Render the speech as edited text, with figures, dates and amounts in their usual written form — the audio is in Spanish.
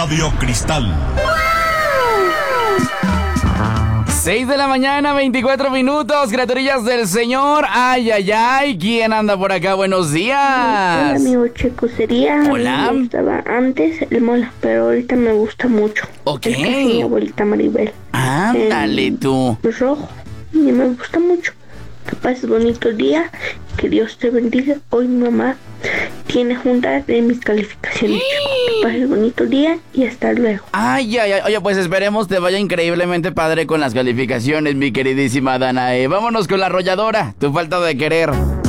Radio Cristal. 6 de la mañana, 24 minutos, criaturillas del Señor. Ay, ay, ay, ¿quién anda por acá? Buenos días. Hola, amigo Checo, Hola. Me gustaba antes el Mola, pero ahorita me gusta mucho. Ok. El que hace mi abuelita Maribel. Ándale tú. Rojo, y me gusta mucho. Que pases bonito día, que Dios te bendiga. Hoy mi mamá tiene juntas de mis calificaciones. Que pases bonito día y hasta luego. Ay, ay, ay, oye, pues esperemos te vaya increíblemente padre con las calificaciones, mi queridísima Danae. Vámonos con la arrolladora, tu falta de querer.